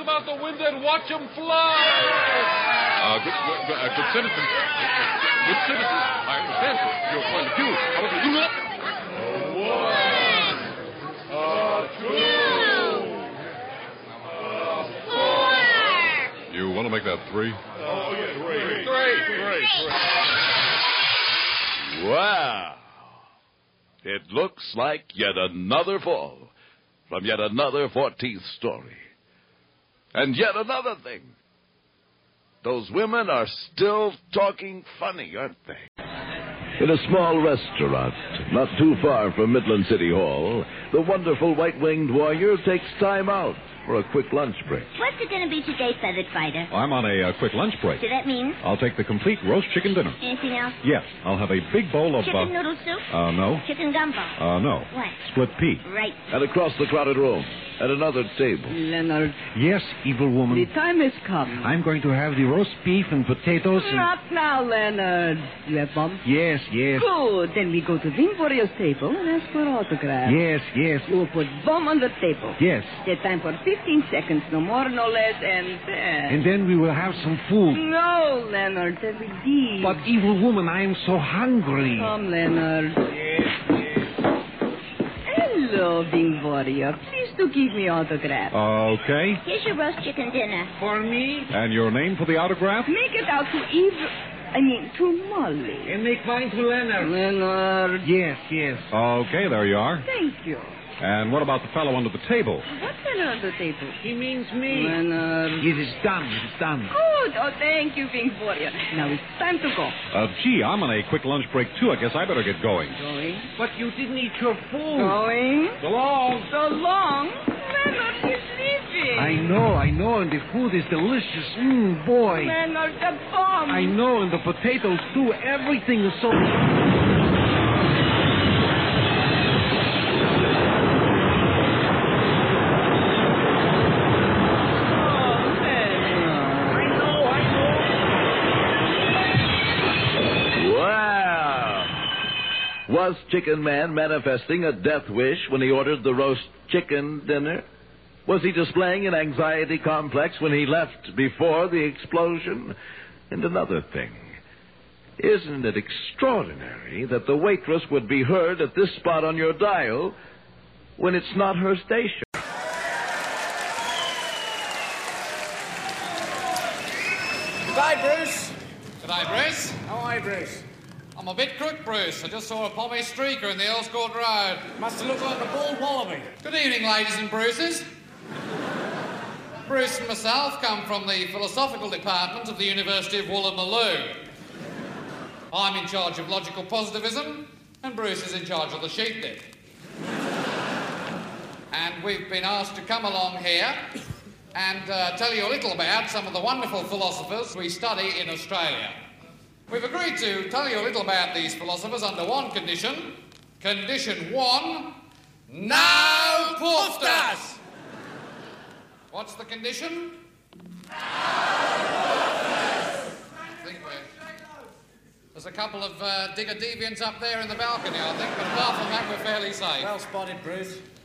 them out the window and watch them fly. Good citizens. Good citizens. I understand your point of view. However, do not. You want to make that 3? Oh, yeah, 3. Wow. It looks like yet another fall from yet another 14th story. And yet another thing. Those women are still talking funny, aren't they? In a small restaurant, not too far from Midland City Hall, the wonderful white-winged warrior takes time out for a quick lunch break. What's it going to be today, Feathered Fighter? I'm on a quick lunch break. So that means? I'll take the complete roast chicken dinner. Anything else? Yes, I'll have a big bowl of... Chicken noodle soup? No. Chicken gumbo? No. What? Split pea. Right. And across the crowded room, at another table. Leonard, Yes, evil woman. the time has come. I'm going to have the roast beef and potatoes and... Not now, Leonard. You have bomb? Yes. Good. Then we go to Ving Warrior's table and ask for autograph. Yes. You will put bomb on the table. Yes. Get time for 15 seconds, no more, no less, and then... And then we will have some food. No, Leonard, that will be... But, evil woman, I am so hungry. Come, Leonard. Hello, Ving Warrior. Please do give me autograph. Okay. Here's your roast chicken dinner. For me? And your name for the autograph? Make it out to to Molly. And make mine to Leonard. Leonard. Yes. Okay, there you are. Thank you. And what about the fellow under the table? What fellow on the table? He means me. Leonard. It is done. Good. Oh, thank you, Ving Warrior. Now it's time to go. Gee, I'm on a quick lunch break, too. I guess I better get going. Going? But you didn't eat your food. Going? So long. So long? Leonard, he's leaving. I know, and the food is delicious. Boy. Leonard, the bomb. I know, and the potatoes, too. Everything is so... Was Chicken Man manifesting a death wish when he ordered the roast chicken dinner? Was he displaying an anxiety complex when he left before the explosion? And another thing, isn't it extraordinary that the waitress would be heard at this spot on your dial when it's not her station? G'day, Bruce. G'day, Bruce. How are you, Bruce? I'm a bit crook, Bruce. I just saw a pommy streaker in the Earls Court Road. Must have looked like a bald wallaby. Good evening, ladies and Bruces. Bruce and myself come from the philosophical department of the University of Woolloomooloo. I'm in charge of logical positivism, and Bruce is in charge of the sheep dip. And we've been asked to come along here and tell you a little about some of the wonderful philosophers we study in Australia. We've agreed to tell you a little about these philosophers under one condition. Condition 1, no pooftas! What's the condition? There's a couple of digger deviants up there in the balcony, I think, but apart from that, we're fairly safe. Well spotted, Bruce.